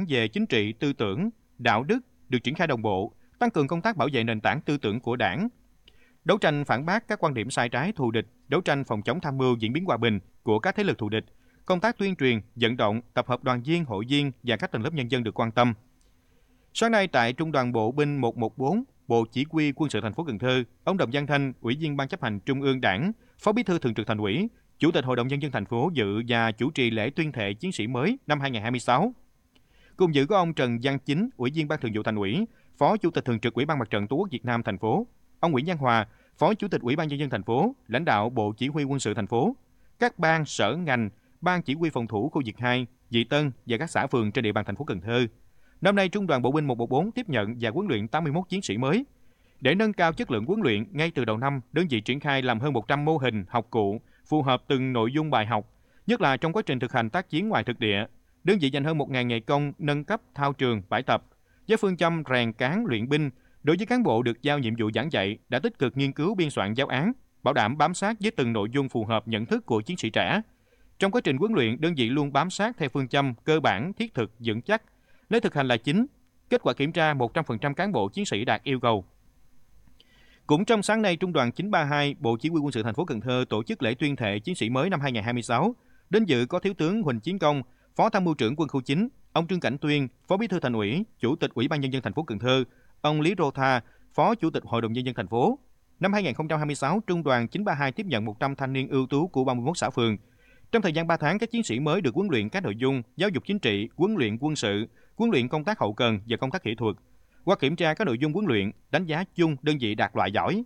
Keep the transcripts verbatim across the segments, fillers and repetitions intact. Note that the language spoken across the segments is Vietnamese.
về chính trị, tư tưởng, đạo đức được triển khai đồng bộ, tăng cường công tác bảo vệ nền tảng tư tưởng của Đảng, đấu tranh phản bác các quan điểm sai trái thù địch, đấu tranh phòng chống tham mưu diễn biến hòa bình của các thế lực thù địch, công tác tuyên truyền, vận động, tập hợp đoàn viên, hội viên và các tầng lớp nhân dân được quan tâm. Sáng nay tại Trung đoàn Bộ binh một một bốn, Bộ Chỉ huy Quân sự thành phố Cần Thơ, ông Đồng Văn Thanh, Ủy viên Ban chấp hành Trung ương Đảng, Phó Bí thư Thường trực Thành ủy, Chủ tịch Hội đồng Nhân dân thành phố dự và chủ trì lễ tuyên thệ chiến sĩ mới năm hai không hai sáu. Cùng dự có ông Trần Văn Chính, Ủy viên Ban Thường vụ Thành ủy, Phó Chủ tịch Thường trực Ủy ban Mặt trận Tổ quốc Việt Nam thành phố, ông Nguyễn Văn Hòa, Phó Chủ tịch Ủy ban Nhân dân thành phố, lãnh đạo Bộ Chỉ huy Quân sự thành phố, các ban sở ngành, Ban Chỉ huy phòng thủ khu vực hai, Vị Tân và các xã phường trên địa bàn thành phố Cần Thơ. Năm nay, Trung đoàn Bộ binh một một bốn tiếp nhận và huấn luyện tám mươi mốt chiến sĩ mới. Để nâng cao chất lượng huấn luyện, ngay từ đầu năm, đơn vị triển khai làm hơn một trăm mô hình học cụ phù hợp từng nội dung bài học, nhất là trong quá trình thực hành tác chiến ngoài thực địa. Đơn vị dành hơn một nghìn ngày công nâng cấp thao trường, bãi tập. Với phương châm rèn cán luyện binh, đối với cán bộ được giao nhiệm vụ giảng dạy đã tích cực nghiên cứu biên soạn giáo án, bảo đảm bám sát với từng nội dung phù hợp nhận thức của chiến sĩ trẻ. Trong quá trình huấn luyện, đơn vị luôn bám sát theo phương châm cơ bản, thiết thực, vững chắc, lấy thực hành là chính. Kết quả kiểm tra một trăm phần trăm cán bộ chiến sĩ đạt yêu cầu. Cũng trong sáng nay, Trung đoàn chín ba hai, Bộ Chỉ huy Quân sự thành phố Cần Thơ tổ chức lễ tuyên thệ chiến sĩ mới năm hai không hai sáu. Đến dự có Thiếu tướng Huỳnh Chiến Công, Phó Tham mưu trưởng Quân khu chín, ông Trương Cảnh Tuyên, Phó Bí thư Thành ủy, Chủ tịch Ủy ban Nhân dân thành phố Cần Thơ, ông Lý Rô Tha, Phó Chủ tịch Hội đồng Nhân dân thành phố. Năm hai không hai sáu, Trung đoàn chín ba hai tiếp nhận một trăm thanh niên ưu tú của ba mươi mốt xã phường. Trong thời gian ba tháng, các chiến sĩ mới được huấn luyện các nội dung giáo dục chính trị, huấn luyện quân sự, huấn luyện công tác hậu cần và công tác kỹ thuật. Qua kiểm tra các nội dung huấn luyện, đánh giá chung đơn vị đạt loại giỏi,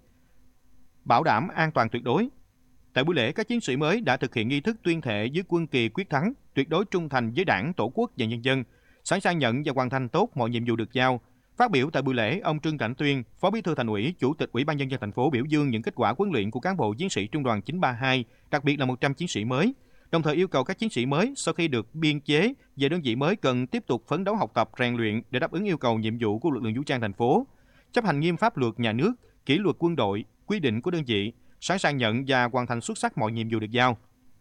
bảo đảm an toàn tuyệt đối. Tại buổi lễ, các chiến sĩ mới đã thực hiện nghi thức tuyên thệ với quân kỳ quyết thắng, tuyệt đối trung thành với Đảng, Tổ quốc và nhân dân, sẵn sàng nhận và hoàn thành tốt mọi nhiệm vụ được giao. Phát biểu tại buổi lễ, ông Trương Cảnh Tuyên, Phó Bí thư Thành ủy, Chủ tịch Ủy ban Nhân dân thành phố biểu dương những kết quả huấn luyện của cán bộ chiến sĩ Trung đoàn chín ba hai, đặc biệt là một trăm chiến sĩ mới. Đồng thời yêu cầu các chiến sĩ mới sau khi được biên chế về đơn vị mới cần tiếp tục phấn đấu học tập, rèn luyện để đáp ứng yêu cầu nhiệm vụ của lực lượng vũ trang thành phố, chấp hành nghiêm pháp luật nhà nước, kỷ luật quân đội, quy định của đơn vị, sẵn sàng nhận và hoàn thành xuất sắc mọi nhiệm vụ được giao.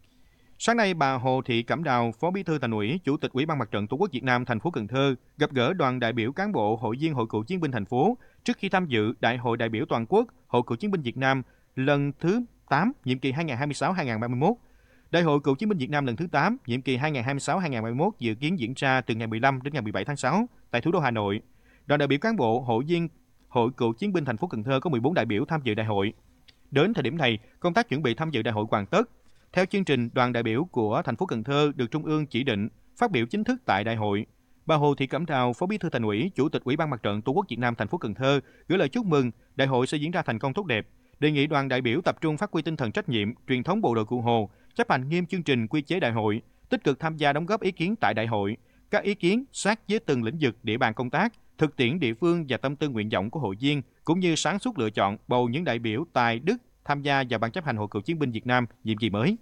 Sáng nay, bà Hồ Thị Cẩm Đào, Phó Bí thư Thành ủy, Chủ tịch Ủy ban Mặt trận Tổ quốc Việt Nam thành phố Cần Thơ gặp gỡ đoàn đại biểu cán bộ hội viên Hội Cựu chiến binh thành phố trước khi tham dự Đại hội đại biểu toàn quốc Hội Cựu chiến binh Việt Nam lần thứ tám, nhiệm kỳ hai nghìn không trăm hai mươi sáu đến hai nghìn không trăm ba mươi mốt. Đại hội Cựu chiến binh Việt Nam lần thứ tám, nhiệm kỳ hai nghìn không trăm hai mươi sáu đến hai nghìn không trăm ba mươi mốt dự kiến diễn ra từ ngày mười lăm đến ngày mười bảy tháng sáu tại thủ đô Hà Nội. Đoàn đại biểu cán bộ hội viên Hội Cựu chiến binh thành phố Cần Thơ có mười bốn đại biểu tham dự đại hội. Đến thời điểm này, công tác chuẩn bị tham dự đại hội hoàn tất. Theo chương trình, đoàn đại biểu của thành phố Cần Thơ được Trung ương chỉ định phát biểu chính thức tại đại hội. Bà Hồ Thị Cẩm Đào, Phó Bí thư Thành ủy, Chủ tịch Ủy ban Mặt trận Tổ quốc Việt Nam thành phố Cần Thơ gửi lời chúc mừng đại hội sẽ diễn ra thành công tốt đẹp. Đề nghị đoàn đại biểu tập trung phát huy tinh thần trách nhiệm, truyền thống bộ đội Cụ Hồ, chấp hành nghiêm chương trình quy chế đại hội, tích cực tham gia đóng góp ý kiến tại đại hội. Các ý kiến sát với từng lĩnh vực địa bàn công tác, thực tiễn địa phương và tâm tư nguyện vọng của hội viên, cũng như sáng suốt lựa chọn bầu những đại biểu tài đức tham gia vào ban chấp hành Hội Cựu chiến binh Việt Nam nhiệm kỳ mới.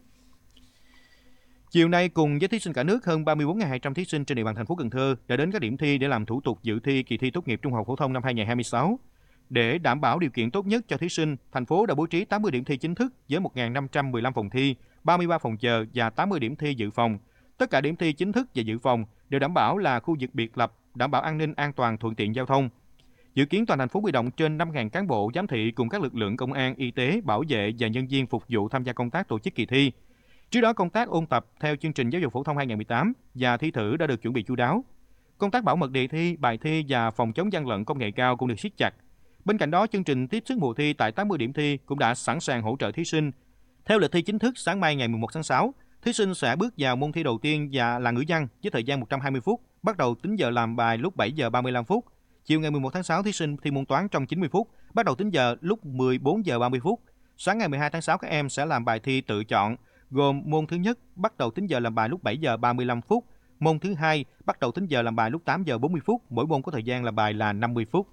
Chiều nay, cùng với thí sinh cả nước, hơn ba mươi bốn nghìn hai trăm thí sinh trên địa bàn thành phố Cần Thơ đã đến các điểm thi để làm thủ tục dự thi kỳ thi tốt nghiệp trung học phổ thông năm hai nghìn không trăm hai mươi sáu. Để đảm bảo điều kiện tốt nhất cho thí sinh, thành phố đã bố trí tám mươi điểm thi chính thức với một nghìn năm trăm mười lăm phòng thi, ba mươi ba phòng chờ và tám mươi điểm thi dự phòng. Tất cả điểm thi chính thức và dự phòng đều đảm bảo là khu vực biệt lập, đảm bảo an ninh an toàn, thuận tiện giao thông. Dự kiến toàn thành phố huy động trên năm nghìn cán bộ giám thị cùng các lực lượng công an, y tế, bảo vệ và nhân viên phục vụ tham gia công tác tổ chức kỳ thi. Trước đó, công tác ôn tập theo chương trình giáo dục phổ thông hai nghìn không trăm mười tám và thi thử đã được chuẩn bị chu đáo. Công tác bảo mật đề thi, bài thi và phòng chống gian lận công nghệ cao cũng được siết chặt. Bên cạnh đó, chương trình tiếp sức mùa thi tại tám mươi điểm thi cũng đã sẵn sàng hỗ trợ thí sinh. Theo lịch thi chính thức, sáng mai ngày mười một tháng sáu, thí sinh sẽ bước vào môn thi đầu tiên và là ngữ văn với thời gian một trăm hai mươi phút, bắt đầu tính giờ làm bài lúc bảy giờ ba mươi lăm phút. Chiều ngày mười một tháng sáu, thí sinh thi môn toán trong chín mươi phút, bắt đầu tính giờ lúc mười bốn giờ ba mươi phút. Sáng ngày mười hai tháng sáu, các em sẽ làm bài thi tự chọn, gồm môn thứ nhất bắt đầu tính giờ làm bài lúc bảy giờ ba mươi lăm phút, môn thứ hai bắt đầu tính giờ làm bài lúc tám giờ bốn mươi phút, mỗi môn có thời gian làm bài là năm mươi phút.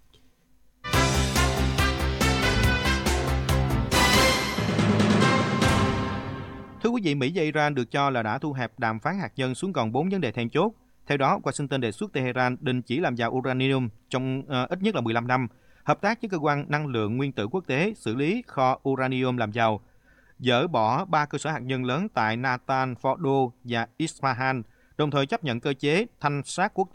Thưa quý vị, Mỹ và Iran được cho là đã thu hẹp đàm phán hạt nhân xuống còn bốn vấn đề then chốt. Theo đó, Washington đề xuất Tehran đình chỉ làm giàu uranium trong uh, ít nhất là mười lăm năm, hợp tác với cơ quan năng lượng nguyên tử quốc tế xử lý kho uranium làm giàu, dỡ bỏ ba cơ sở hạt nhân lớn tại Natanz, Fordo và Isfahan, đồng thời chấp nhận cơ chế thanh sát quốc tế